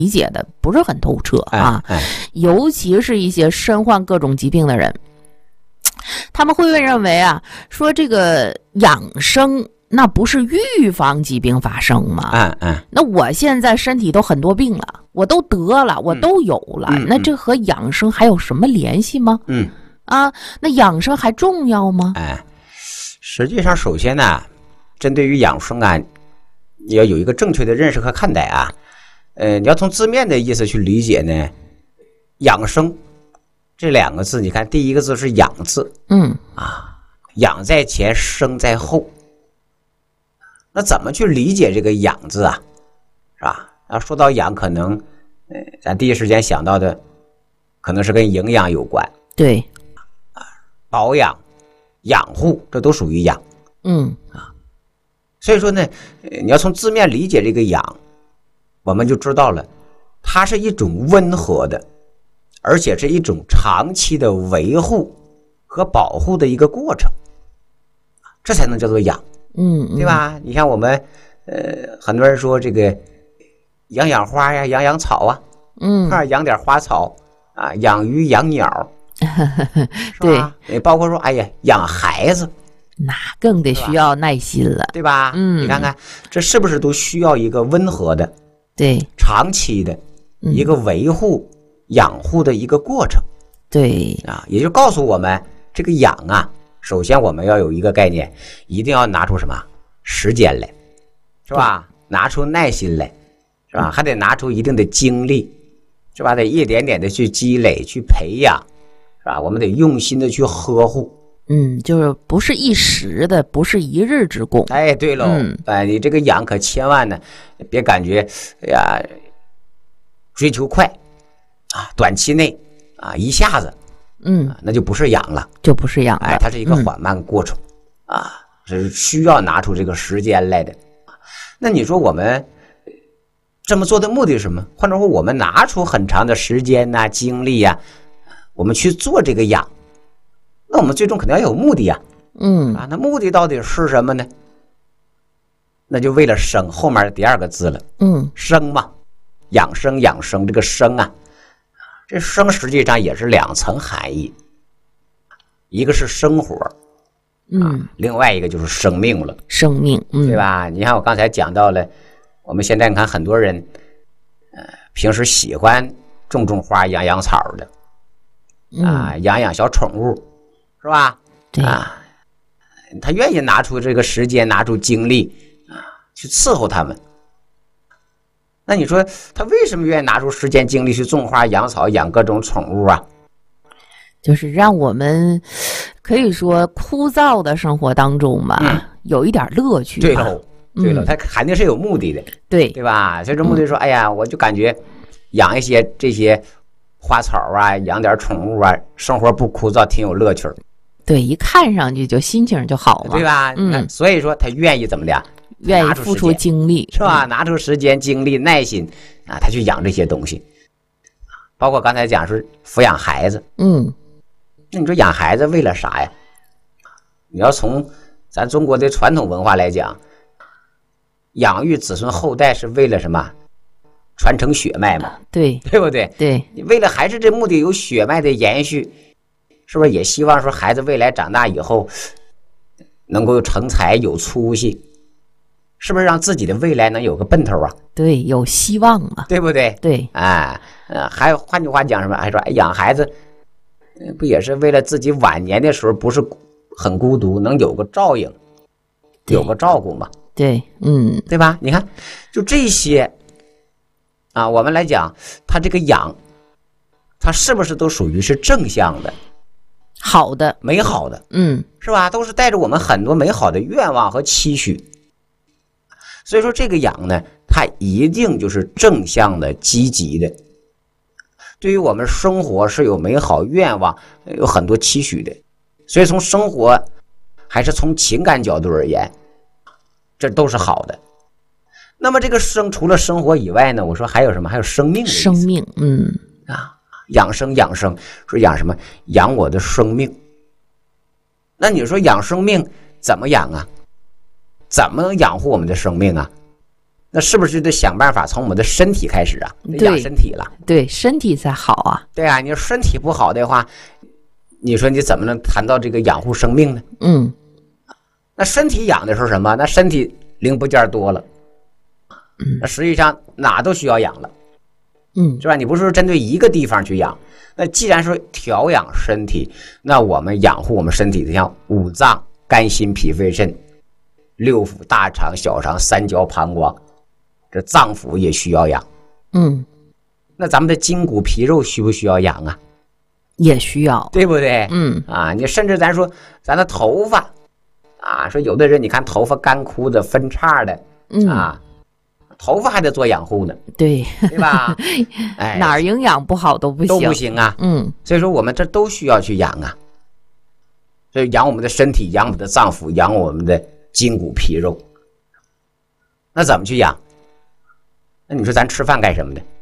理解的不是很透彻啊，尤其是一些身患各种疾病的人，他们会认为啊，说这个养生那不是预防疾病发生吗？那我现在身体都很多病了，我都得了，我都有了，那这和养生还有什么联系吗？那养生还重要吗？ 实际上，首先呢，针对于养生啊，你要有一个正确的认识和看待啊。你要从字面的意思去理解呢，养生这两个字，你看第一个字是养字，养在前，生在后。那怎么去理解这个养字啊？是吧？说到养，可能咱第一时间想到的可能是跟营养有关， 对， 保养、养护，这都属于养。所以说呢，你要从字面理解这个养，我们就知道了，它是一种温和的，而且是一种长期的维护和保护的一个过程，这才能叫做养。对吧？你看我们很多人说这个养花呀，养草啊，养点花草啊，养鱼养鸟，对，包括说哎呀养孩子， 那更得需要耐心了， 对吧？你看看这是不是都需要一个温和的， 对， 长期的一个维护养护的一个过程？ 对啊，也就告诉我们这个养啊，首先我们要有一个概念，一定要拿出什么时间来，是吧？拿出耐心来，是吧？还得拿出一定的精力，是吧？得一点点的去积累去培养，是吧？我们得用心的去呵护。 就是不是一时的，不是一日之功。 哎，对喽，你这个养可千万呢别感觉哎呀追求快啊，短期内啊一下子那就不是养了， 就不是养了。 它是一个缓慢过程是需要拿出这个时间来的。那你说我们这么做的目的是什么？换句话说，我们拿出很长的时间精力我们去做这个养，那我们最终肯定要有目的那目的到底是什么呢？那就为了生，后面的第二个字了，生嘛，养生这个生这生实际上也是两层含义，一个是生活另外一个就是生命了， 生命对吧？你看我刚才讲到了，我们现在你看很多人平时喜欢种花养草的养小宠物，是吧？ 对他愿意拿出这个时间，拿出精力去伺候他们。那你说他为什么愿意拿出时间精力去种花养草养各种宠物就是让我们可以说枯燥的生活当中嘛，有一点乐趣。 对了，他肯定是有目的的，对吧？所以这目的说，哎呀，我就感觉养一些这些花草养点宠物生活不枯燥，挺有乐趣。 对，一看上去就心情就好嘛， 对吧？所以说他愿意怎么的？ 愿意付出精力， 是吧？拿出时间、精力、耐心他去养这些东西，包括刚才讲是抚养孩子，那你说养孩子为了啥呀？你要从咱中国的传统文化来讲，养育子孙后代是为了什么？传承血脉嘛，对不对？ 对， 你为了孩子这目的有血脉的延续，是不是也希望说孩子未来长大以后能够成才有出息？是不是让自己的未来能有个奔头对，有希望嘛， 对不对？ 对， 还有换句话讲什么？还说养孩子不也是为了自己晚年的时候不是很孤独，能有个照应，有个照顾嘛？ 对， 对吧？你看，就这些我们来讲，他这个养，他是不是都属于是正向的、 好的、 美好的？是吧？都是带着我们很多美好的愿望和期许。所以说这个养呢，它一定就是正向的、积极的，对于我们生活是有美好愿望、有很多期许的。所以从生活还是从情感角度而言，这都是好的。那么这个除了生活以外呢，我说还有什么？还有生命的意思。 生命， 养生说养什么？养我的生命。那你说养生命怎么养怎么养护我们的生命那是不是得想办法从我们的身体开始啊？养身体了， 对，身体才好啊。 对啊，你身体不好的话，你说你怎么能谈到这个养护生命呢？那身体养的时候什么？那身体零部件多了，那实际上哪都需要养了，是吧？你不是说针对一个地方去养。那既然说调养身体，那我们养护我们身体的像五脏、肝、心、脾、肺、肾、六腑、大肠、小肠、三焦、膀胱，这脏腑也需要养。那咱们的筋骨皮肉需不需要养啊？ 也需要， 对不对？你甚至咱说咱的头发啊，说有的人你看头发干枯的、分叉的头发还得做养护呢， 对吧？ 哪儿营养不好都不行啊。所以说我们这都需要去养啊。所以养我们的身体，养我们的脏腑，养我们的筋骨皮肉。那怎么去养？那你说咱吃饭干什么的？